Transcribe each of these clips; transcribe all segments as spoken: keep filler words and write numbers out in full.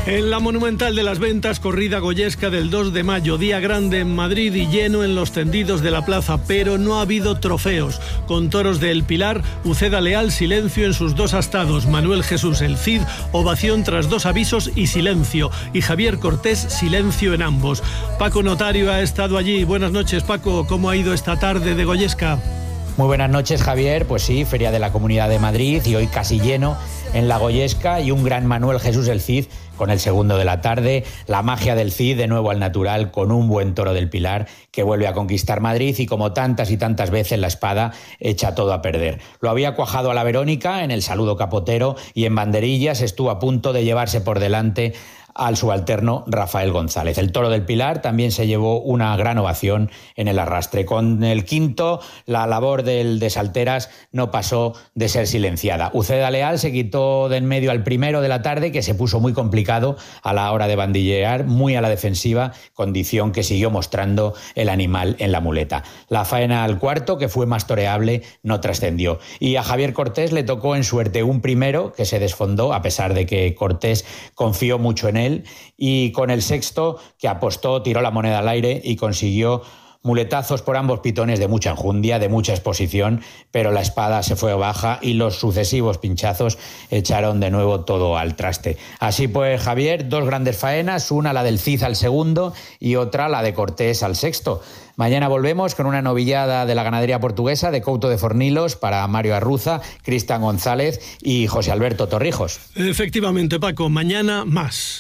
En la Monumental de las Ventas, corrida goyesca del dos de mayo, día grande en Madrid y lleno en los tendidos de la plaza, pero no ha habido trofeos. Con toros de El Pilar, Uceda Leal, silencio en sus dos astados, Manuel Jesús El Cid, ovación tras dos avisos y silencio, y Javier Cortés, silencio en ambos. Paco Notario ha estado allí. Buenas noches, Paco, ¿cómo ha ido esta tarde de goyesca? Muy buenas noches, Javier. Pues sí, Feria de la Comunidad de Madrid y hoy casi lleno en la goyesca y un gran Manuel Jesús El Cid con el segundo de la tarde. La magia del Cid de nuevo al natural con un buen toro del Pilar que vuelve a conquistar Madrid y como tantas y tantas veces la espada echa todo a perder. Lo había cuajado a la Verónica en el saludo capotero y en banderillas estuvo a punto de llevarse por delante al subalterno Rafael González. El toro del Pilar también se llevó una gran ovación en el arrastre. Con el quinto, la labor del de Salteras no pasó de ser silenciada. Uceda Leal se quitó de en medio al primero de la tarde, que se puso muy complicado a la hora de bandillear, muy a la defensiva, condición que siguió mostrando el animal en la muleta. La faena al cuarto, que fue más toreable, no trascendió. Y a Javier Cortés le tocó en suerte un primero que se desfondó, a pesar de que Cortés confió mucho en él, y con el sexto que apostó, tiró la moneda al aire y consiguió muletazos por ambos pitones de mucha enjundia, de mucha exposición, pero la espada se fue baja y los sucesivos pinchazos echaron de nuevo todo al traste. Así pues, Javier, dos grandes faenas, una la del Cid al segundo y otra la de Cortés al sexto. Mañana volvemos con una novillada de la ganadería portuguesa de Couto de Fornilos para Mario Arruza, Cristian González y José Alberto Torrijos. Efectivamente, Paco, mañana más.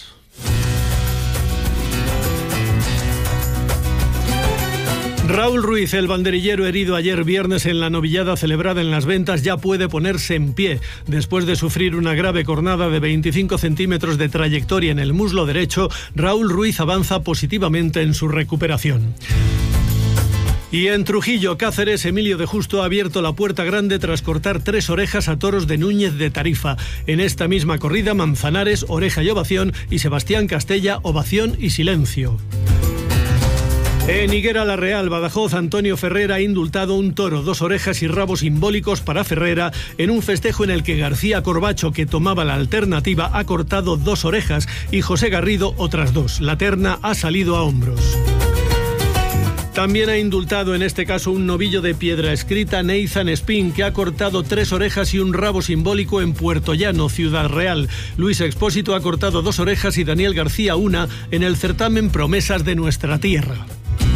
Raúl Ruiz, el banderillero herido ayer viernes en la novillada celebrada en Las Ventas, ya puede ponerse en pie. Después de sufrir una grave cornada de veinticinco centímetros de trayectoria en el muslo derecho, Raúl Ruiz avanza positivamente en su recuperación. Y en Trujillo, Cáceres, Emilio de Justo ha abierto la puerta grande tras cortar tres orejas a toros de Núñez de Tarifa. En esta misma corrida, Manzanares, oreja y ovación, y Sebastián Castella, ovación y silencio. En Higuera la Real, Badajoz, Antonio Ferrer ha indultado un toro, dos orejas y rabos simbólicos para Ferrera en un festejo en el que García Corbacho, que tomaba la alternativa, ha cortado dos orejas y José Garrido otras dos. La terna ha salido a hombros. También ha indultado en este caso un novillo de piedra escrita, Nathan Spin, que ha cortado tres orejas y un rabo simbólico en Puerto Llano, Ciudad Real. Luis Expósito ha cortado dos orejas y Daniel García una en el certamen Promesas de Nuestra Tierra.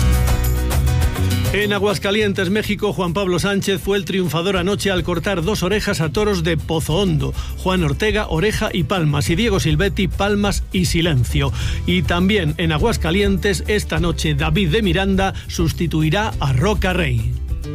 En Aguascalientes, México, Juan Pablo Sánchez fue el triunfador anoche al cortar dos orejas a toros de Pozo Hondo. Juan Ortega, oreja y palmas, y Diego Silvetti, palmas y silencio. Y también en Aguascalientes, esta noche David de Miranda sustituirá a Roca Rey.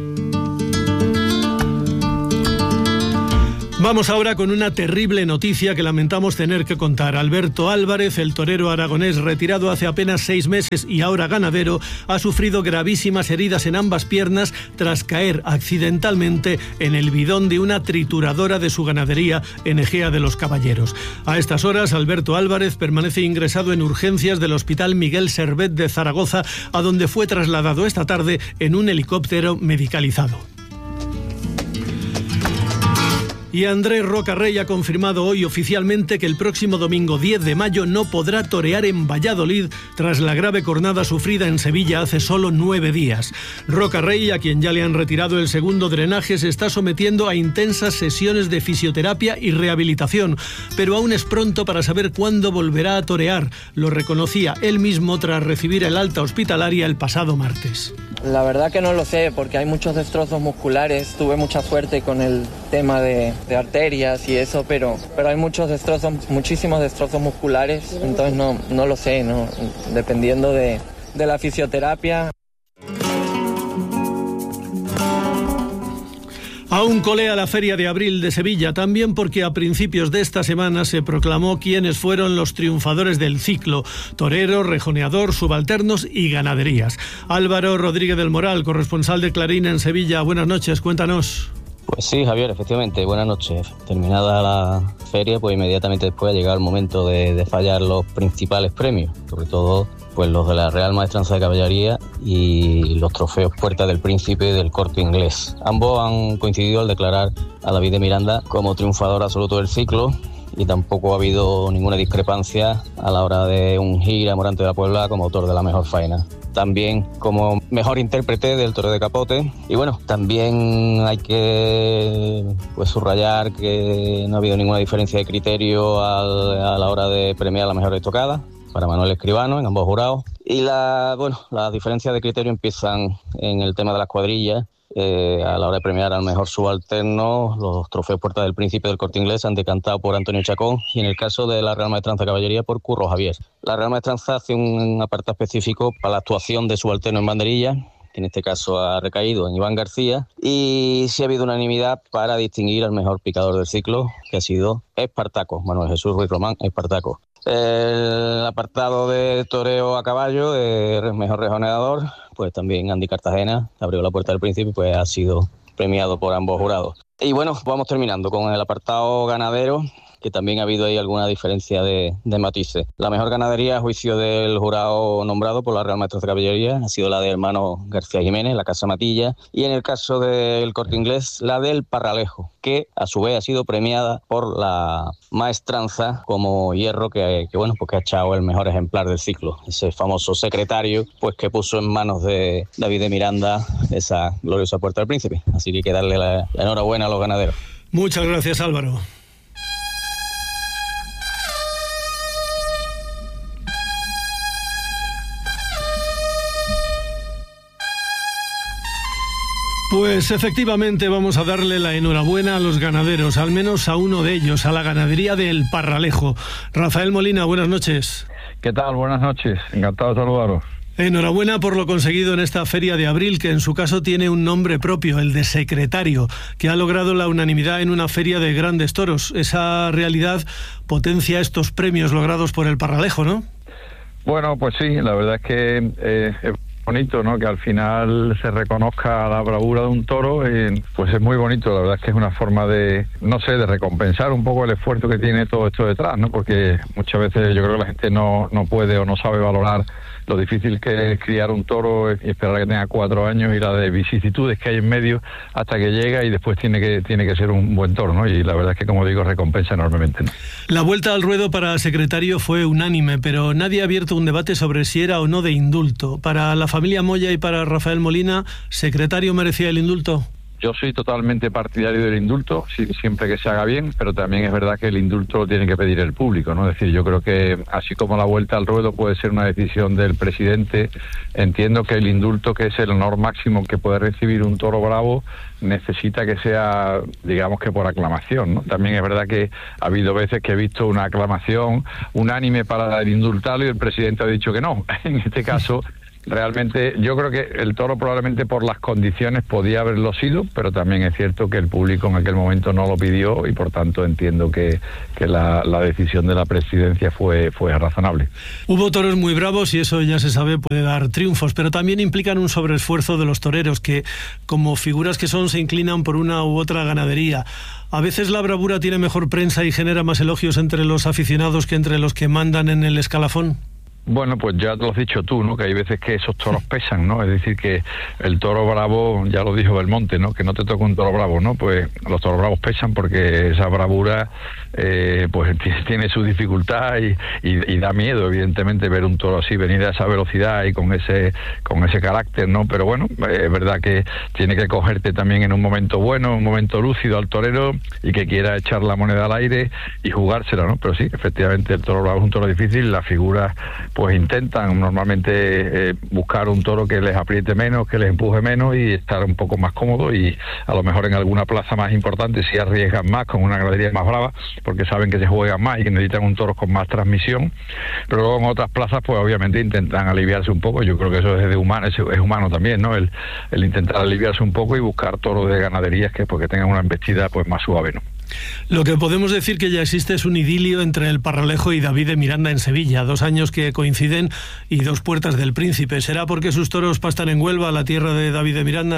Vamos ahora con una terrible noticia que lamentamos tener que contar. Alberto Álvarez, el torero aragonés retirado hace apenas seis meses y ahora ganadero, ha sufrido gravísimas heridas en ambas piernas tras caer accidentalmente en el bidón de una trituradora de su ganadería en Ejea de los Caballeros. A estas horas, Alberto Álvarez permanece ingresado en urgencias del Hospital Miguel Servet de Zaragoza, a donde fue trasladado esta tarde en un helicóptero medicalizado. Y Andrés Roca Rey ha confirmado hoy oficialmente que el próximo domingo diez de mayo no podrá torear en Valladolid tras la grave cornada sufrida en Sevilla hace solo nueve días. Roca Rey, a quien ya le han retirado el segundo drenaje, se está sometiendo a intensas sesiones de fisioterapia y rehabilitación, pero aún es pronto para saber cuándo volverá a torear. Lo reconocía él mismo tras recibir el alta hospitalaria el pasado martes. La verdad que no lo sé, porque hay muchos destrozos musculares. Tuve mucha suerte con el tema de, de arterias y eso, pero, pero hay muchos destrozos, muchísimos destrozos musculares. Entonces no, no lo sé, no, dependiendo de, de la fisioterapia. Aún colea la Feria de Abril de Sevilla, también porque a principios de esta semana se proclamó quiénes fueron los triunfadores del ciclo: torero, rejoneador, subalternos y ganaderías. Álvaro Rodríguez del Moral, corresponsal de Clarín en Sevilla. Buenas noches, cuéntanos. Pues sí, Javier, efectivamente, buenas noches. Terminada la feria, pues inmediatamente después ha llegado el momento de, de fallar los principales premios, sobre todo pues los de la Real Maestranza de Caballería y los trofeos Puerta del Príncipe del Corte Inglés. Ambos han coincidido al declarar a David de Miranda como triunfador absoluto del ciclo, y tampoco ha habido ninguna discrepancia a la hora de ungir a Morante de la Puebla como autor de la mejor faena. También como mejor intérprete del Toreo de Capote. Y bueno, también hay que pues subrayar que no ha habido ninguna diferencia de criterio al, a la hora de premiar la mejor estocada para Manuel Escribano en ambos jurados. Y la, bueno, las diferencias de criterio empiezan en el tema de las cuadrillas. Eh, a la hora de premiar al mejor subalterno, los trofeos Puerta del Príncipe del Corte Inglés han decantado por Antonio Chacón, y en el caso de la Real Maestranza Caballería por Curro Javier. La Real Maestranza hace un apartado específico para la actuación de subalterno en banderilla, que en este caso ha recaído en Iván García, y sí ha habido unanimidad para distinguir al mejor picador del ciclo, que ha sido Espartaco, Manuel Jesús Ruiz Román Espartaco. El apartado de toreo a caballo, de mejor rejoneador, pues también Andy Cartagena, que abrió la Puerta del Príncipe, pues ha sido premiado por ambos jurados. Y bueno, vamos terminando con el apartado ganadero, que también ha habido ahí alguna diferencia de, de matices. La mejor ganadería, a juicio del jurado nombrado por la Real Maestranza de Caballería, ha sido la de hermano García Jiménez, la Casa Matilla, y en el caso del Corte Inglés, la del Parralejo, que a su vez ha sido premiada por la Maestranza como hierro, que, que bueno, pues que ha echado el mejor ejemplar del ciclo, ese famoso secretario, pues que puso en manos de David de Miranda esa gloriosa Puerta del Príncipe. Así que hay que darle la, la enhorabuena a los ganaderos. Muchas gracias, Álvaro. Pues efectivamente vamos a darle la enhorabuena a los ganaderos, al menos a uno de ellos, a la ganadería del Parralejo. Rafael Molina, buenas noches. ¿Qué tal? Buenas noches, encantado de saludaros. Enhorabuena por lo conseguido en esta feria de abril, que en su caso tiene un nombre propio, el de secretario, que ha logrado la unanimidad en una feria de grandes toros. Esa realidad potencia estos premios logrados por el Parralejo, ¿no? Bueno, pues sí, la verdad es que eh, es bonito, ¿no? Que al final se reconozca la bravura de un toro, eh, pues es muy bonito. La verdad es que es una forma de, no sé, de recompensar un poco el esfuerzo que tiene todo esto detrás, ¿no? Porque muchas veces yo creo que la gente no, no puede o no sabe valorar lo difícil que es criar un toro y esperar a que tenga cuatro años y la de vicisitudes que hay en medio hasta que llega y después tiene que tiene que ser un buen toro, ¿no? Y la verdad es que, como digo, recompensa enormemente, ¿no? La vuelta al ruedo para secretario fue unánime, pero nadie ha abierto un debate sobre si era o no de indulto. Para la familia Moya y para Rafael Molina, ¿secretario merecía el indulto? Yo soy totalmente partidario del indulto, siempre que se haga bien, pero también es verdad que el indulto lo tiene que pedir el público, ¿no? Es decir, yo creo que así como la vuelta al ruedo puede ser una decisión del presidente, entiendo que el indulto, que es el honor máximo que puede recibir un toro bravo, necesita que sea, digamos que por aclamación, ¿no? También es verdad que ha habido veces que he visto una aclamación unánime para el indultarlo y el presidente ha dicho que no. En este caso, realmente yo creo que el toro probablemente por las condiciones podía haberlo sido, pero también es cierto que el público en aquel momento no lo pidió y por tanto entiendo que, que la, la decisión de la presidencia fue, fue razonable. Hubo toros muy bravos y eso ya se sabe puede dar triunfos, pero también implican un sobreesfuerzo de los toreros que, como figuras que son, se inclinan por una u otra ganadería. A veces la bravura tiene mejor prensa y genera más elogios entre los aficionados que entre los que mandan en el escalafón. Bueno, pues ya lo has dicho tú, ¿no? Que hay veces que esos toros pesan, ¿no? Es decir, que el toro bravo, ya lo dijo Belmonte, ¿no? Que no te toca un toro bravo, ¿no? Pues los toros bravos pesan porque esa bravura, eh, pues tiene su dificultad y, y, y da miedo, evidentemente, ver un toro así venir a esa velocidad y con ese con ese carácter, ¿no? Pero bueno, es verdad que tiene que cogerte también en un momento bueno, un momento lúcido al torero y que quiera echar la moneda al aire y jugársela, ¿no? Pero sí, efectivamente, el toro bravo es un toro difícil, las figuras pues intentan normalmente eh, buscar un toro que les apriete menos, que les empuje menos y estar un poco más cómodo, y a lo mejor en alguna plaza más importante sí arriesgan más con una ganadería más brava porque saben que se juegan más y que necesitan un toro con más transmisión, pero luego en otras plazas pues obviamente intentan aliviarse un poco. Yo creo que eso es de humano, es, es humano también, ¿no? El, el intentar aliviarse un poco y buscar toros de ganaderías que porque tengan una embestida pues más suave, ¿no? Lo que podemos decir que ya existe es un idilio entre el Parralejo y David de Miranda en Sevilla, dos años que coinciden y dos puertas del Príncipe. ¿Será porque sus toros pastan en Huelva, la tierra de David de Miranda?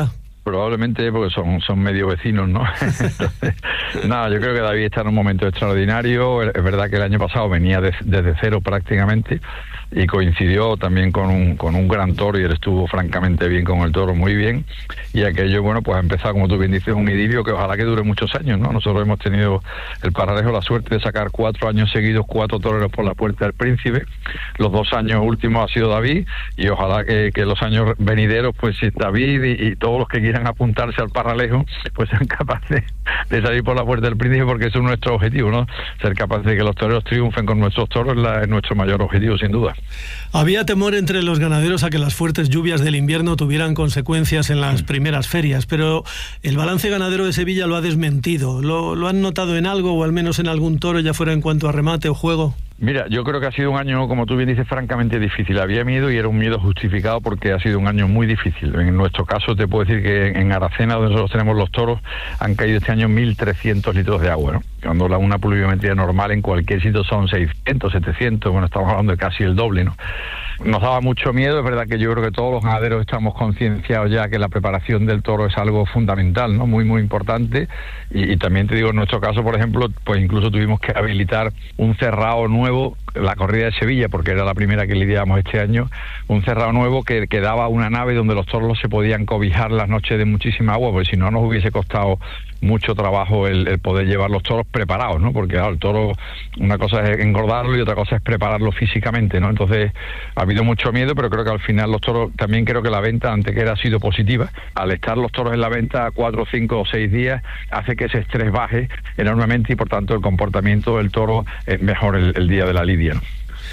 Probablemente porque son, son medio vecinos, ¿no? Entonces, nada, yo creo que David está en un momento extraordinario. Es verdad que el año pasado venía de, desde cero prácticamente y coincidió también con un, con un gran toro y él estuvo francamente bien con el toro, muy bien. Y aquello, bueno, pues ha empezado, como tú bien dices, un idilio que ojalá que dure muchos años, ¿no? Nosotros hemos tenido el Paralejo la suerte de sacar cuatro años seguidos, cuatro toreros por la Puerta del Príncipe. Los dos años últimos ha sido David y ojalá que, que los años venideros, pues David y, y todos los que quieran apuntarse al Paralejo, pues sean capaces de salir por la Puerta del Príncipe, porque ese es nuestro objetivo, ¿no? Ser capaces de que los toreros triunfen con nuestros toros es, la, es nuestro mayor objetivo, sin duda. Había temor entre los ganaderos a que las fuertes lluvias del invierno tuvieran consecuencias en las primeras ferias, pero el balance ganadero de Sevilla lo ha desmentido. ¿Lo, lo han notado en algo, o al menos en algún toro, ya fuera en cuanto a remate o juego? Mira, yo creo que ha sido un año, como tú bien dices, francamente difícil. Había miedo y era un miedo justificado porque ha sido un año muy difícil. En nuestro caso te puedo decir que en Aracena, donde nosotros tenemos los toros, han caído este año mil trescientos litros de agua, ¿no? Cuando la, una pluviometría normal en cualquier sitio son seiscientos, setecientos, bueno, estamos hablando de casi el doble, ¿no? Nos daba mucho miedo. Es verdad que yo creo que todos los ganaderos estamos concienciados ya que la preparación del toro es algo fundamental, ¿no? Muy, muy importante. Y, y también te digo, en nuestro caso, por ejemplo, pues incluso tuvimos que habilitar un cerrado nuevo, la corrida de Sevilla, porque era la primera que lidiábamos este año, un cerrado nuevo que, que daba una nave donde los toros se podían cobijar las noches de muchísima agua, porque si no nos hubiese costado mucho trabajo el, el poder llevar los toros preparados, ¿no? Porque claro, el toro, una cosa es engordarlo y otra cosa es prepararlo físicamente, ¿no? Entonces ha habido mucho miedo, pero creo que al final los toros, también creo que la venta antequera ha sido positiva. Al estar los toros en la venta cuatro, cinco o seis días, hace que ese estrés baje enormemente y por tanto el comportamiento del toro es mejor el, el día de la lidia, ¿no?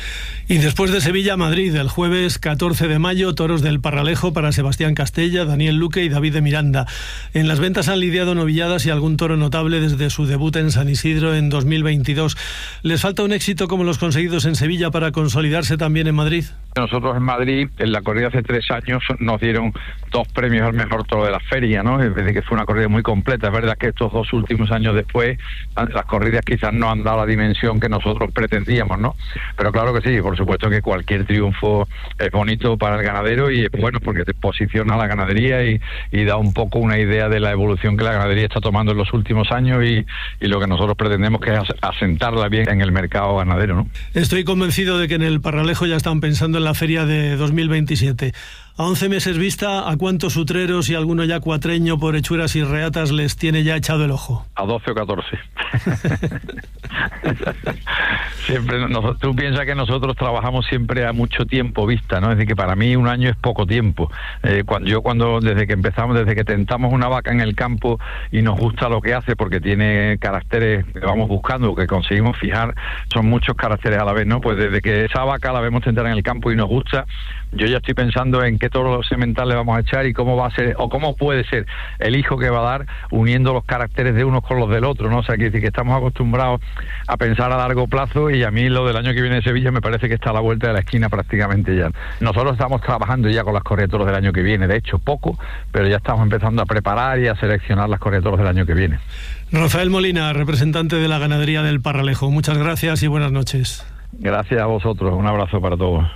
Y después de Sevilla, Madrid, el jueves catorce de mayo, toros del Paralejo para Sebastián Castella, Daniel Luque y David de Miranda. En las ventas han lidiado novilladas y algún toro notable desde su debut en San Isidro en dos mil veintidós. ¿Les falta un éxito como los conseguidos en Sevilla para consolidarse también en Madrid? Nosotros en Madrid, en la corrida hace tres años, nos dieron dos premios al mejor toro de la feria, ¿no? Es decir, que fue una corrida muy completa. Es verdad que estos dos últimos años después, las corridas quizás no han dado la dimensión que nosotros pretendíamos, ¿no? Pero claro que sí, por supuesto que cualquier triunfo es bonito para el ganadero y es bueno porque te posiciona a la ganadería y, y da un poco una idea de la evolución que la ganadería está tomando en los últimos años y, y lo que nosotros pretendemos que es asentarla bien en el mercado ganadero, ¿no? Estoy convencido de que en el Paralejo ya están pensando en la feria de dos mil veintisiete. A once meses vista, ¿a cuántos utreros y alguno ya cuatreño por hechuras y reatas les tiene ya echado el ojo? A doce o catorce. Siempre, no, tú piensas que nosotros trabajamos siempre a mucho tiempo vista, ¿no? Es decir, que para mí un año es poco tiempo. Eh, cuando yo cuando desde que empezamos, desde que tentamos una vaca en el campo y nos gusta lo que hace porque tiene caracteres que vamos buscando, que conseguimos fijar, son muchos caracteres a la vez, ¿no? Pues desde que esa vaca la vemos tentar en el campo y nos gusta, yo ya estoy pensando en qué toro semental le vamos a echar y cómo va a ser, o cómo puede ser el hijo que va a dar uniendo los caracteres de unos con los del otro, ¿no? O sea, que, que estamos acostumbrados a pensar a largo plazo y a mí lo del año que viene de Sevilla me parece que está a la vuelta de la esquina prácticamente ya. Nosotros estamos trabajando ya con las corridas de toros del año que viene, de hecho poco, pero ya estamos empezando a preparar y a seleccionar las corridas de toros del año que viene. Rafael Molina, representante de la ganadería del Paralejo, muchas gracias y buenas noches. Gracias a vosotros, un abrazo para todos.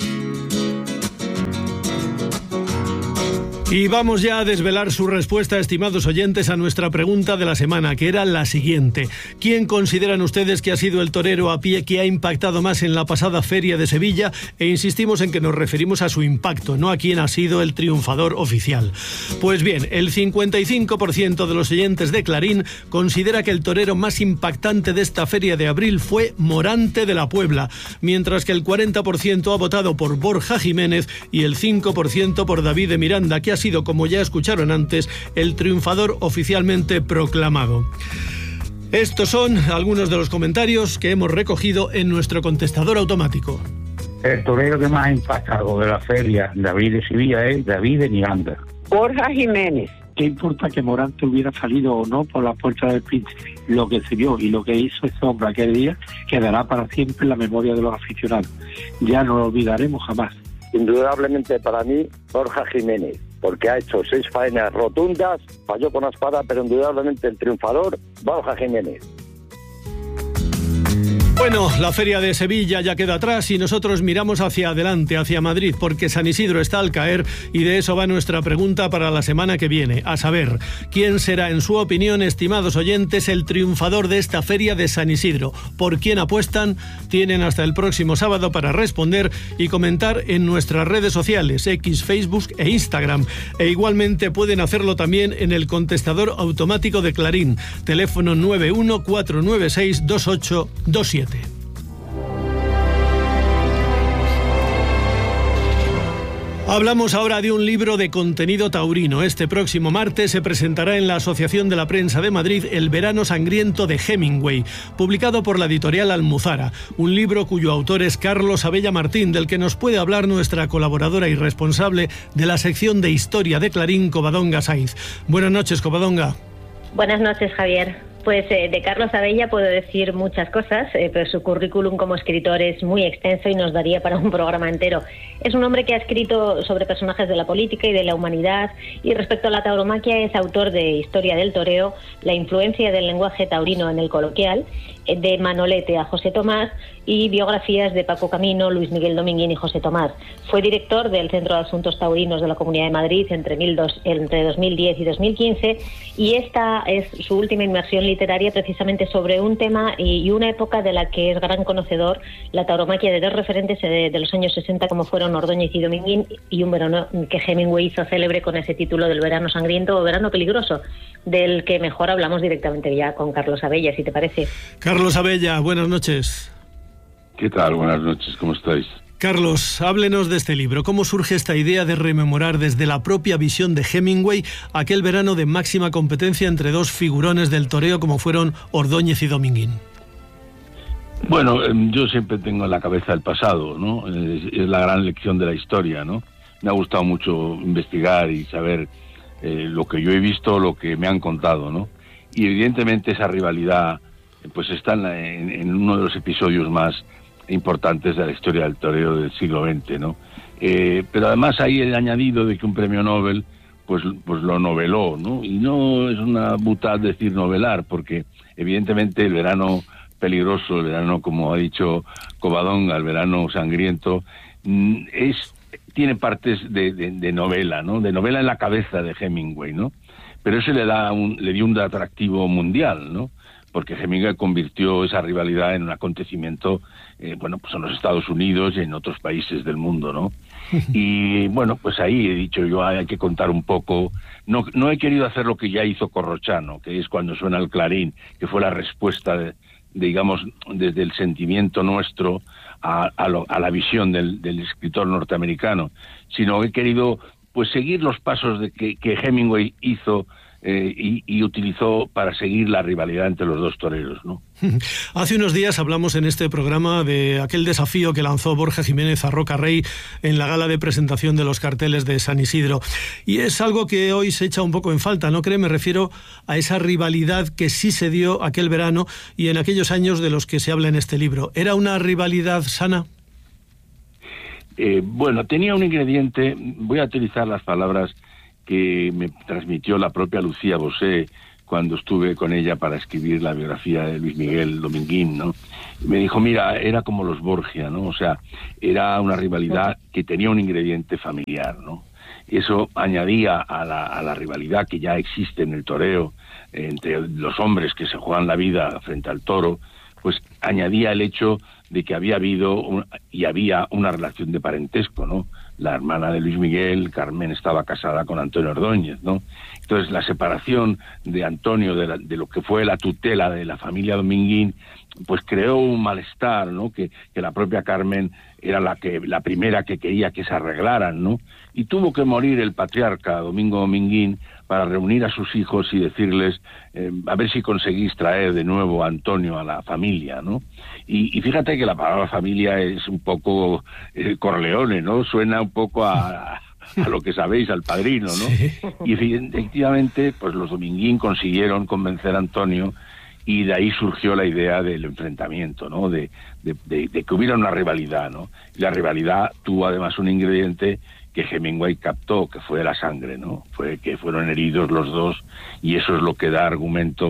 Y vamos ya a desvelar su respuesta, estimados oyentes, a nuestra pregunta de la semana, que era la siguiente. ¿Quién consideran ustedes que ha sido el torero a pie que ha impactado más en la pasada feria de Sevilla? E insistimos en que nos referimos a su impacto, no a quién ha sido el triunfador oficial. Pues bien, el cincuenta y cinco por ciento de los oyentes de Clarín considera que el torero más impactante de esta feria de abril fue Morante de la Puebla, mientras que el cuarenta por ciento ha votado por Borja Jiménez y el cinco por ciento por David de Miranda, que ha sido, como ya escucharon antes, el triunfador oficialmente proclamado. Estos son algunos de los comentarios que hemos recogido en nuestro contestador automático. El torero que más ha impactado de la feria David de Sevilla es David de Miranda. Borja Jiménez. ¿Qué importa que Morante hubiera salido o no por la Puerta del Príncipe? Lo que se vio y lo que hizo ese hombre aquel día quedará para siempre en la memoria de los aficionados. Ya no lo olvidaremos jamás. Indudablemente para mí, Borja Jiménez, porque ha hecho seis faenas rotundas, falló con la espada, pero indudablemente el triunfador, Borja Jiménez. Bueno, la Feria de Sevilla ya queda atrás y nosotros miramos hacia adelante, hacia Madrid, porque San Isidro está al caer y de eso va nuestra pregunta para la semana que viene. A saber, ¿quién será, en su opinión, estimados oyentes, el triunfador de esta Feria de San Isidro? ¿Por quién apuestan? Tienen hasta el próximo sábado para responder y comentar en nuestras redes sociales, X, Facebook e Instagram. E igualmente pueden hacerlo también en el contestador automático de Clarín, teléfono nueve uno cuatro nueve seis dos ocho dos siete. Hablamos ahora de un libro de contenido taurino. Este próximo martes se presentará en la Asociación de la Prensa de Madrid El verano sangriento de Hemingway, publicado por la editorial Almuzara, un libro cuyo autor es Carlos Abella Martín, del que nos puede hablar nuestra colaboradora y responsable de la sección de Historia de Clarín, Covadonga Saiz. Buenas noches, Covadonga. Buenas noches, Javier. Pues eh, de Carlos Abella puedo decir muchas cosas, eh, pero su currículum como escritor es muy extenso y nos daría para un programa entero. Es un hombre que ha escrito sobre personajes de la política y de la humanidad, y respecto a la tauromaquia es autor de Historia del toreo, la influencia del lenguaje taurino en el coloquial, eh, de Manolete a José Tomás, y biografías de Paco Camino, Luis Miguel Dominguín y José Tomás. Fue director del Centro de Asuntos Taurinos de la Comunidad de Madrid entre, mil dos, entre dos mil diez y dos mil quince, y esta es su última inmersión literaria precisamente sobre un tema y una época de la que es gran conocedor, la tauromaquia, de dos referentes de, de los años sesenta como fueron Ordóñez y Dominguín, y un verano que Hemingway hizo célebre con ese título del verano sangriento o verano peligroso, del que mejor hablamos directamente ya con Carlos Abella, si te parece. Carlos Abella, buenas noches. ¿Qué tal? Buenas noches, ¿cómo estáis? Carlos, háblenos de este libro. ¿Cómo surge esta idea de rememorar desde la propia visión de Hemingway aquel verano de máxima competencia entre dos figurones del toreo como fueron Ordóñez y Dominguín? Bueno, yo siempre tengo en la cabeza el pasado, ¿no? Es, es la gran lección de la historia, ¿no? Me ha gustado mucho investigar y saber eh, lo que yo he visto, lo que me han contado, ¿no? Y evidentemente esa rivalidad pues está en, la, en, en uno de los episodios más importantes de la historia del toreo del siglo veinte, ¿no? Eh, pero además ahí el añadido de que un premio Nobel pues, pues lo noveló, ¿no? Y no es una butad decir novelar, porque evidentemente el verano peligroso, el verano, como ha dicho Covadonga, el verano sangriento, es tiene partes de, de, de novela, ¿no? De novela en la cabeza de Hemingway, ¿no? Pero eso le da un, le dio un atractivo mundial, ¿no? Porque Hemingway convirtió esa rivalidad en un acontecimiento, eh, bueno, pues en los Estados Unidos y en otros países del mundo, ¿no? Y bueno, pues ahí he dicho yo, hay que contar un poco. No, no he querido hacer lo que ya hizo Corrochano, que es cuando suena el clarín, que fue la respuesta, de, de, digamos, desde el sentimiento nuestro a, a, lo, a la visión del, del escritor norteamericano, sino he querido pues seguir los pasos de que, que Hemingway hizo Eh, y, y utilizó para seguir la rivalidad entre los dos toreros, ¿no? Hace unos días hablamos en este programa de aquel desafío que lanzó Borja Jiménez a Roca Rey en la gala de presentación de los carteles de San Isidro, y es algo que hoy se echa un poco en falta, ¿no cree? Me refiero a esa rivalidad que sí se dio aquel verano y en aquellos años de los que se habla en este libro. ¿Era una rivalidad sana? Eh, bueno, tenía un ingrediente, voy a utilizar las palabras que me transmitió la propia Lucía Bosé cuando estuve con ella para escribir la biografía de Luis Miguel Dominguín, ¿no? Me dijo, mira, era como los Borgia, ¿no? O sea, era una rivalidad que tenía un ingrediente familiar, ¿no? Y eso añadía a la, a la rivalidad que ya existe en el toreo entre los hombres que se juegan la vida frente al toro, pues añadía el hecho de que había habido un, y había una relación de parentesco, ¿no? La hermana de Luis Miguel, Carmen, estaba casada con Antonio Ordóñez, ¿no? Entonces la separación de Antonio de, la, de lo que fue la tutela de la familia Dominguín, pues creó un malestar, ¿no? Que, que la propia Carmen era la que la primera que quería que se arreglaran, ¿no? Y tuvo que morir el patriarca Domingo Dominguín para reunir a sus hijos y decirles, eh, a ver si conseguís traer de nuevo a Antonio a la familia, ¿no? Y, y fíjate que la palabra familia es un poco eh, Corleone, ¿no? Suena un poco a, a lo que sabéis, al Padrino, ¿no? Sí. Y efectivamente, pues los Dominguín consiguieron convencer a Antonio, y de ahí surgió la idea del enfrentamiento, ¿no? De, de, de, de que hubiera una rivalidad, ¿no? Y la rivalidad tuvo además un ingrediente que Hemingway captó, que fue la sangre, ¿no? Fue que fueron heridos los dos, y eso es lo que da argumento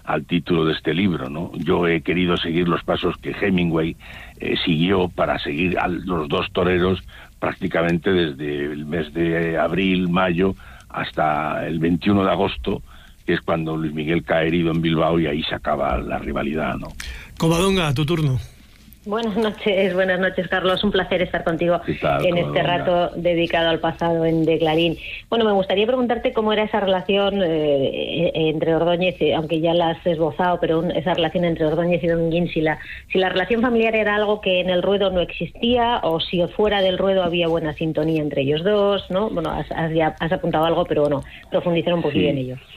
al título de este libro, ¿no? Yo he querido seguir los pasos que Hemingway eh, siguió para seguir a los dos toreros prácticamente desde el mes de abril, mayo, hasta el veintiuno de agosto, que es cuando Luis Miguel cae herido en Bilbao, y ahí se acaba la rivalidad, ¿no? Covadonga, tu turno. Buenas noches, buenas noches, Carlos. Un placer estar contigo tal, en este rato dedicado al pasado en De Clarín. Bueno, me gustaría preguntarte cómo era esa relación eh, entre Ordóñez, aunque ya la has esbozado, pero un, esa relación entre Ordóñez y Dominguín, si la, si la relación familiar era algo que en el ruedo no existía, o si fuera del ruedo había buena sintonía entre ellos dos, ¿no? Bueno, has, has, ya has apuntado algo, pero bueno, profundizar un poquillo sí. en ello.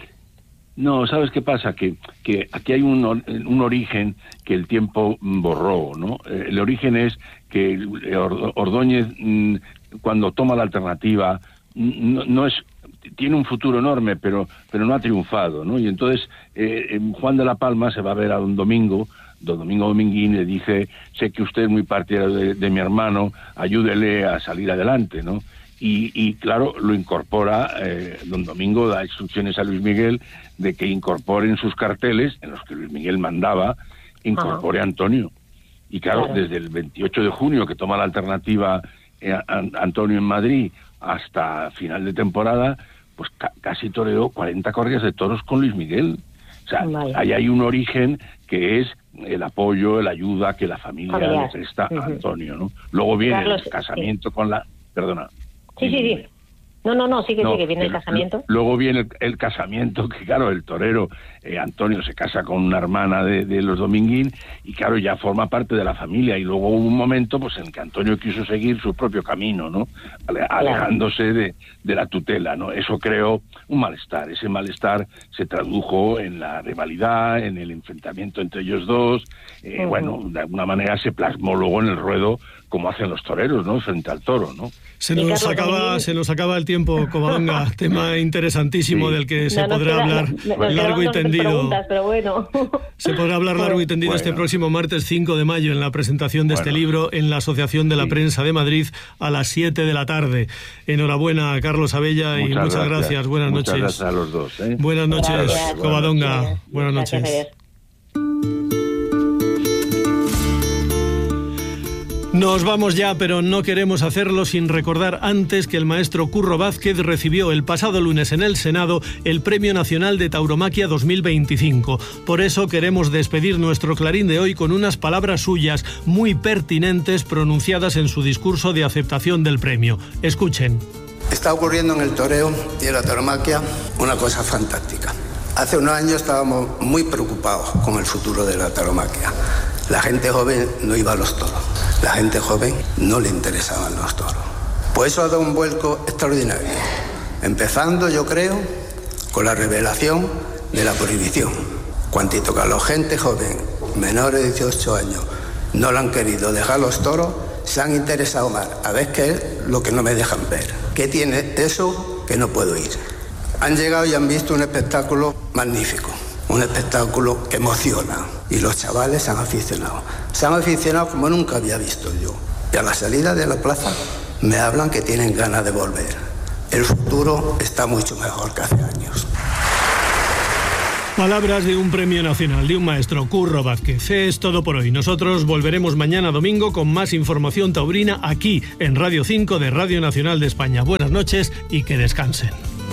No, ¿sabes qué pasa? Que, que aquí hay un, un origen que el tiempo borró, ¿no? El origen es que Ordóñez, cuando toma la alternativa, no, no es tiene un futuro enorme, pero pero no ha triunfado, ¿no? Y entonces eh, Juan de la Palma se va a ver a don Domingo, don Domingo Dominguín, le dice: sé que usted es muy partidario de, de mi hermano, ayúdele a salir adelante, ¿no? Y, y claro, lo incorpora, eh, don Domingo da instrucciones a Luis Miguel de que incorpore en sus carteles, en los que Luis Miguel mandaba, incorpore a Antonio. Y claro, claro, desde el veintiocho de junio, que toma la alternativa eh, a, a Antonio en Madrid, hasta final de temporada, pues ca casi toreó cuarenta corridas de toros con Luis Miguel. O sea, vale. ahí hay un origen que es el apoyo, la ayuda que la familia Familiar. le presta uh-huh. a Antonio, ¿no? Luego viene Carlos, el casamiento sí. con la... Perdona. Sí, sí, sí. No, no, no, sí que no, sí, que viene el, el casamiento. Luego viene el, el casamiento, que claro, el torero eh, Antonio se casa con una hermana de, de los Dominguín, y claro, ya forma parte de la familia. Y luego hubo un momento pues en el que Antonio quiso seguir su propio camino, ¿no? Ale, alejándose de, de la tutela, ¿no? Eso creó un malestar. Ese malestar se tradujo en la rivalidad, en el enfrentamiento entre ellos dos. Eh, uh-huh. Bueno, de alguna manera se plasmó luego en el ruedo, como hacen los toreros, ¿no? Frente al toro, ¿no? Se nos acaba, se nos acaba el tiempo, Covadonga. Tema interesantísimo sí. del que se no, podrá queda, hablar no, largo y tendido. Pero bueno. Se podrá hablar largo y tendido bueno. este próximo martes cinco de mayo en la presentación de bueno. este libro en la Asociación de la sí. Prensa de Madrid a las siete de la tarde. Enhorabuena a Carlos Abella muchas y muchas gracias. gracias. Buenas muchas noches. Gracias a los dos. ¿eh? Buenas noches, gracias. Covadonga. Buenas, buenas noches. Gracias. Nos vamos ya, pero no queremos hacerlo sin recordar antes que el maestro Curro Vázquez recibió el pasado lunes en el Senado el Premio Nacional de Tauromaquia dos mil veinticinco. Por eso queremos despedir nuestro Clarín de hoy con unas palabras suyas muy pertinentes pronunciadas en su discurso de aceptación del premio. Escuchen. Está ocurriendo en el toreo y en la tauromaquia una cosa fantástica. Hace unos años estábamos muy preocupados con el futuro de la tauromaquia. La gente joven no iba a los toros. La gente joven no le interesaban los toros. Pues eso ha dado un vuelco extraordinario. Empezando, yo creo, con la revelación de la prohibición. Cuantito que a la gente joven, menores de dieciocho años, no le han querido dejar los toros, se han interesado más. A ver qué es lo que no me dejan ver. ¿Qué tiene eso que no puedo ir? Han llegado y han visto un espectáculo magnífico. Un espectáculo que emociona. Y los chavales se han aficionado. Se han aficionado como nunca había visto yo. Y a la salida de la plaza me hablan que tienen ganas de volver. El futuro está mucho mejor que hace años. Palabras de un premio nacional, de un maestro, Curro Vázquez. Es todo por hoy. Nosotros volveremos mañana domingo con más información taurina aquí en Radio cinco de Radio Nacional de España. Buenas noches y que descansen.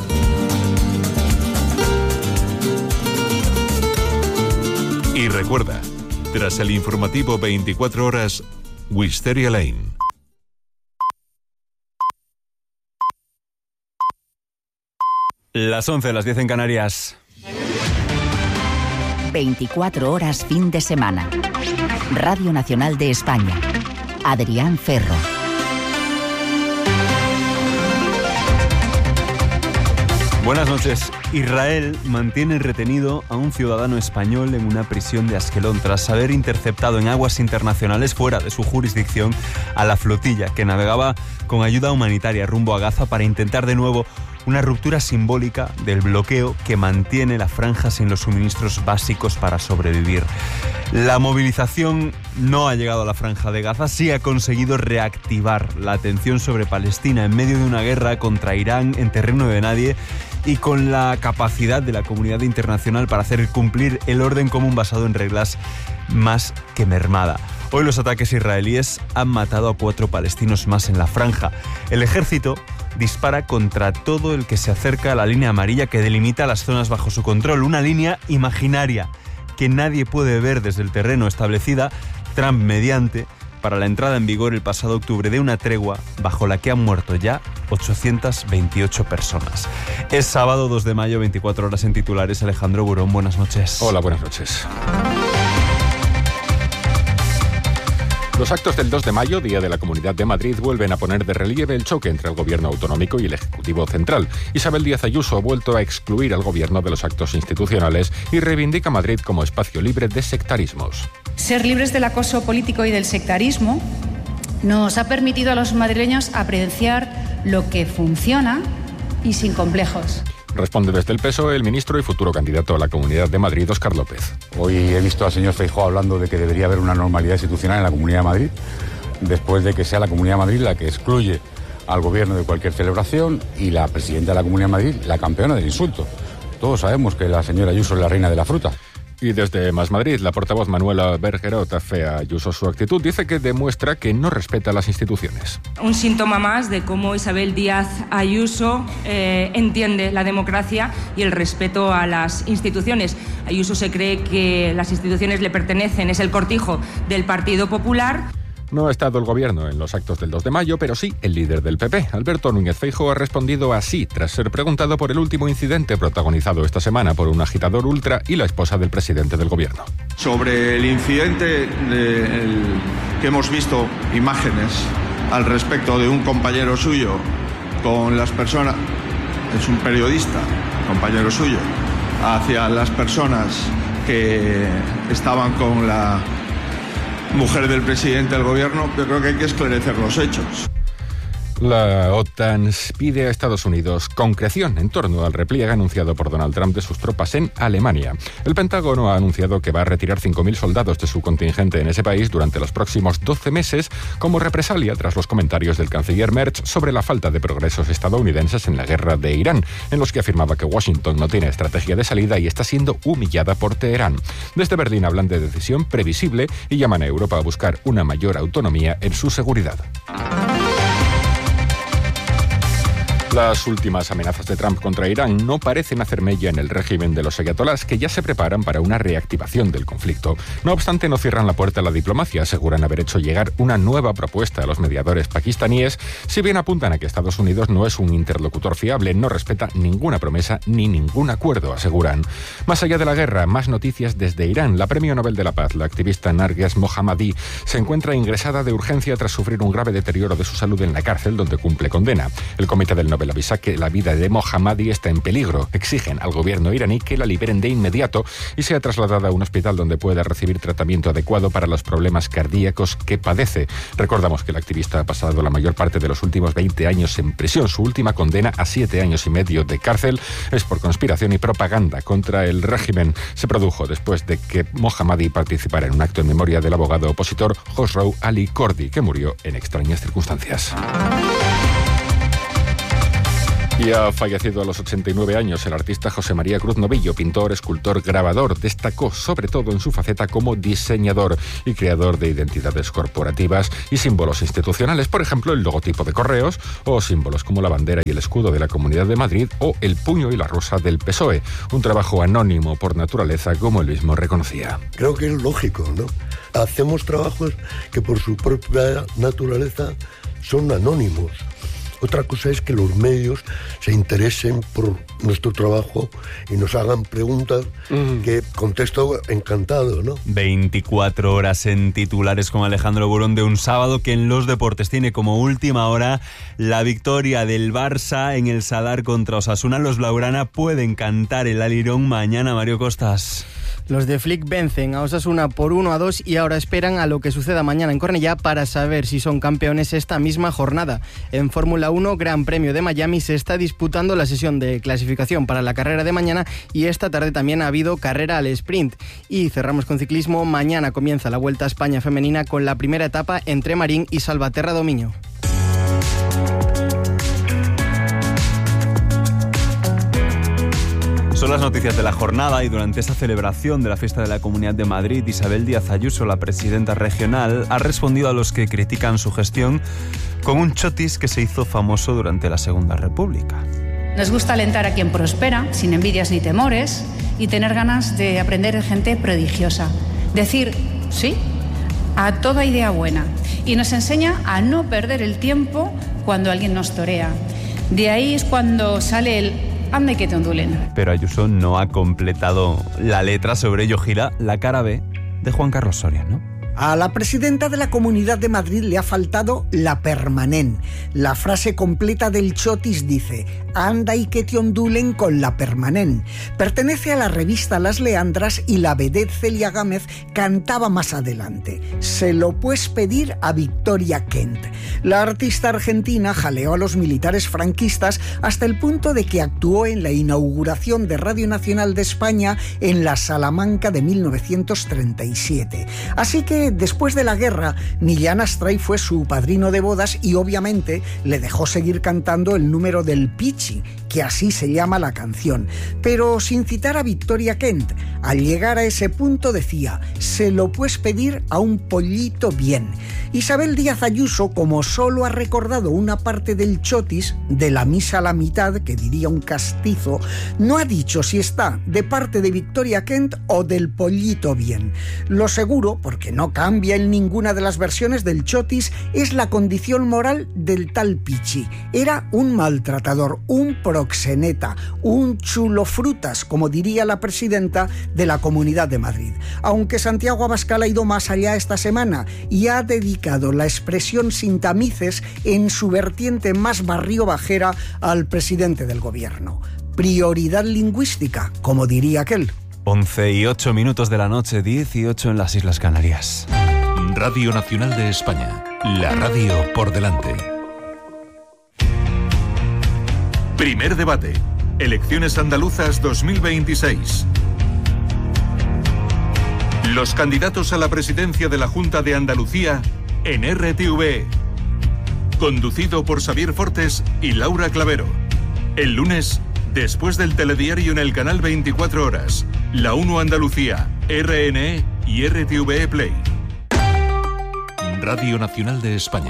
Y recuerda, tras el informativo veinticuatro horas, Wisteria Lane. Las once, las diez en Canarias. veinticuatro horas fin de semana. Radio Nacional de España. Adrián Ferro. Buenas noches. Israel mantiene retenido a un ciudadano español en una prisión de Asquelón tras haber interceptado en aguas internacionales fuera de su jurisdicción a la flotilla que navegaba con ayuda humanitaria rumbo a Gaza para intentar de nuevo una ruptura simbólica del bloqueo que mantiene la franja sin los suministros básicos para sobrevivir. La movilización no ha llegado a la franja de Gaza, sí ha conseguido reactivar la atención sobre Palestina en medio de una guerra contra Irán en terreno de nadie y con la capacidad de la comunidad internacional para hacer cumplir el orden común basado en reglas más que mermada. Hoy los ataques israelíes han matado a cuatro palestinos más en la franja. El ejército dispara contra todo el que se acerca a la línea amarilla que delimita las zonas bajo su control, una línea imaginaria que nadie puede ver desde el terreno, establecida Trump mediante para la entrada en vigor el pasado octubre de una tregua bajo la que han muerto ya ochocientas veintiocho personas. Es sábado dos de mayo, veinticuatro horas en titulares. Alejandro Burón, buenas noches. Hola, buenas noches. Los actos del dos de mayo, Día de la Comunidad de Madrid, vuelven a poner de relieve el choque entre el Gobierno autonómico y el Ejecutivo central. Isabel Díaz Ayuso ha vuelto a excluir al Gobierno de los actos institucionales y reivindica Madrid como espacio libre de sectarismos. Ser libres del acoso político y del sectarismo nos ha permitido a los madrileños apreciar lo que funciona y sin complejos. Responde desde el P S O E el ministro y futuro candidato a la Comunidad de Madrid, Óscar López. Hoy he visto al señor Feijóo hablando de que debería haber una normalidad institucional en la Comunidad de Madrid, después de que sea la Comunidad de Madrid la que excluye al gobierno de cualquier celebración y la presidenta de la Comunidad de Madrid la campeona del insulto. Todos sabemos que la señora Ayuso es la reina de la fruta. Y desde Más Madrid, la portavoz Manuela Bergerot afea a Ayuso su actitud. Dice que demuestra que no respeta las instituciones. Un síntoma más de cómo Isabel Díaz Ayuso eh, entiende la democracia y el respeto a las instituciones. Ayuso se cree que las instituciones le pertenecen, es el cortijo del Partido Popular. No ha estado el Gobierno en los actos del dos de mayo, pero sí el líder del P P. Alberto Núñez Feijóo ha respondido así tras ser preguntado por el último incidente protagonizado esta semana por un agitador ultra y la esposa del presidente del Gobierno. Sobre el incidente de el, que hemos visto imágenes al respecto de un compañero suyo con las personas, es un periodista, compañero suyo, hacia las personas que estaban con la mujer del presidente del gobierno, yo creo que hay que esclarecer los hechos. La OTAN pide a Estados Unidos concreción en torno al repliegue anunciado por Donald Trump de sus tropas en Alemania. El Pentágono ha anunciado que va a retirar cinco mil soldados de su contingente en ese país durante los próximos doce meses como represalia tras los comentarios del canciller Merz sobre la falta de progresos estadounidenses en la guerra de Irán, en los que afirmaba que Washington no tiene estrategia de salida y está siendo humillada por Teherán. Desde Berlín hablan de decisión previsible y llaman a Europa a buscar una mayor autonomía en su seguridad. Las últimas amenazas de Trump contra Irán no parecen hacer mella en el régimen de los ayatolás, que ya se preparan para una reactivación del conflicto. No obstante, no cierran la puerta a la diplomacia. Aseguran haber hecho llegar una nueva propuesta a los mediadores pakistaníes, si bien apuntan a que Estados Unidos no es un interlocutor fiable, no respeta ninguna promesa ni ningún acuerdo, aseguran. Más allá de la guerra, más noticias desde Irán. La Premio Nobel de la Paz, la activista Narges Mohammadi, se encuentra ingresada de urgencia tras sufrir un grave deterioro de su salud en la cárcel donde cumple condena. El Comité del Nobel avisa que la vida de Mohammadi está en peligro. Exigen al gobierno iraní que la liberen de inmediato y sea trasladada a un hospital donde pueda recibir tratamiento adecuado para los problemas cardíacos que padece. Recordamos que el activista ha pasado la mayor parte de los últimos veinte años en prisión. Su última condena a siete años y medio de cárcel es por conspiración y propaganda contra el régimen. Se produjo después de que Mohammadi participara en un acto en memoria del abogado opositor Khosrow Ali Kordi, que murió en extrañas circunstancias. Y ha fallecido a los ochenta y nueve años el artista José María Cruz Novillo, pintor, escultor, grabador. Destacó sobre todo en su faceta como diseñador y creador de identidades corporativas y símbolos institucionales, por ejemplo el logotipo de Correos o símbolos como la bandera y el escudo de la Comunidad de Madrid o el puño y la rosa del P S O E, un trabajo anónimo por naturaleza, como él mismo reconocía. Creo que es lógico, ¿no? Hacemos trabajos que por su propia naturaleza son anónimos. Otra cosa es que los medios se interesen por nuestro trabajo y nos hagan preguntas mm. que contesto encantado, ¿no? veinticuatro horas en titulares con Alejandro Burón de un sábado que en los deportes tiene como última hora la victoria del Barça en el Sadar contra Osasuna. Los blaugrana pueden cantar el alirón mañana, Mario Costas. Los de Flick vencen a Osasuna por uno a dos y ahora esperan a lo que suceda mañana en Cornellá para saber si son campeones esta misma jornada. En Fórmula uno, Gran Premio de Miami, se está disputando la sesión de clasificación para la carrera de mañana y esta tarde también ha habido carrera al sprint. Y cerramos con ciclismo. Mañana comienza la Vuelta a España femenina con la primera etapa entre Marín y Salvaterra Domiño. Son las noticias de la jornada y durante esta celebración de la fiesta de la Comunidad de Madrid, Isabel Díaz Ayuso, la presidenta regional, ha respondido a los que critican su gestión con un chotis que se hizo famoso durante la Segunda República. Nos gusta alentar a quien prospera, sin envidias ni temores, y tener ganas de aprender de gente prodigiosa. Decir sí a toda idea buena. Y nos enseña a no perder el tiempo cuando alguien nos torea. De ahí es cuando sale el anda y que te ondulen. Pero Ayuso no ha completado la letra, sobre ello gira la cara B de Juan Carlos Soria, ¿no? A la presidenta de la Comunidad de Madrid le ha faltado la permanent. La frase completa del chotis dice: anda y que te ondulen con la permanent. Pertenece a la revista Las Leandras y la vedette Celia Gámez cantaba más adelante: se lo puedes pedir a Victoria Kent. La artista argentina jaleó a los militares franquistas hasta el punto de que actuó en la inauguración de Radio Nacional de España en la Salamanca de mil novecientos treinta y siete. Así que después de la guerra, Millán Astray fue su padrino de bodas y obviamente le dejó seguir cantando el número del Pichi, que así se llama la canción. Pero sin citar a Victoria Kent, al llegar a ese punto decía: se lo puedes pedir a un pollito bien. Isabel Díaz Ayuso, como solo ha recordado una parte del chotis, de la misa a la mitad, que diría un castizo, no ha dicho si está de parte de Victoria Kent o del pollito bien. Lo seguro, porque no cambia en ninguna de las versiones del chotis, es la condición moral del tal Pichi. Era un maltratador, un proxeneta, un chulo frutas, como diría la presidenta de la Comunidad de Madrid. Aunque Santiago Abascal ha ido más allá esta semana y ha dedicado la expresión sin tamices en su vertiente más barrio-bajera al presidente del gobierno. Prioridad lingüística, como diría aquel. once y ocho minutos de la noche, diez y ocho en las Islas Canarias. Radio Nacional de España, la radio por delante. Primer debate. Elecciones andaluzas dos mil veintiséis. Los candidatos a la presidencia de la Junta de Andalucía en R T V E. Conducido por Xavier Fortes y Laura Clavero. El lunes, después del telediario en el canal veinticuatro horas, La uno Andalucía, R N E y R T V E Play. Radio Nacional de España.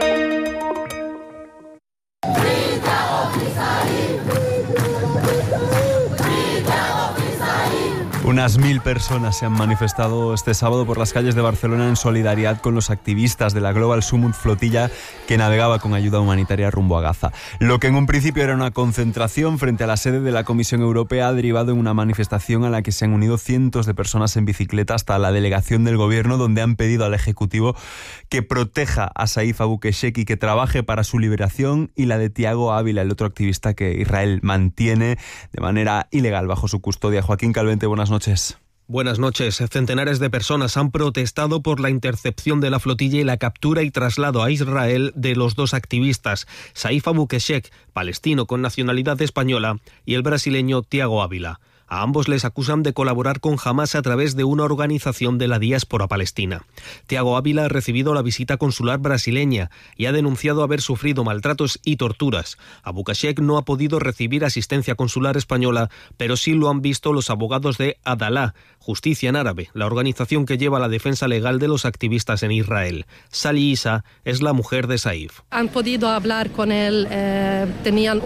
Unas mil personas se han manifestado este sábado por las calles de Barcelona en solidaridad con los activistas de la Global Summit Flotilla que navegaba con ayuda humanitaria rumbo a Gaza. Lo que en un principio era una concentración frente a la sede de la Comisión Europea ha derivado en una manifestación a la que se han unido cientos de personas en bicicleta hasta la delegación del gobierno, donde han pedido al Ejecutivo que proteja a Saif Abu Keshek y que trabaje para su liberación, y la de Tiago Ávila, el otro activista que Israel mantiene de manera ilegal bajo su custodia. Joaquín Calvente, buenas noches. Buenas noches. Centenares de personas han protestado por la intercepción de la flotilla y la captura y traslado a Israel de los dos activistas, Saif Abu Keshek, palestino con nacionalidad española, y el brasileño Tiago Ávila. A ambos les acusan de colaborar con Hamás a través de una organización de la diáspora palestina. Tiago Ávila ha recibido la visita consular brasileña y ha denunciado haber sufrido maltratos y torturas. Abu Keshek no ha podido recibir asistencia consular española, pero sí lo han visto los abogados de Adalá, Justicia en Árabe, la organización que lleva la defensa legal de los activistas en Israel. Sali Isa es la mujer de Saif. Han podido hablar con él, eh, tenían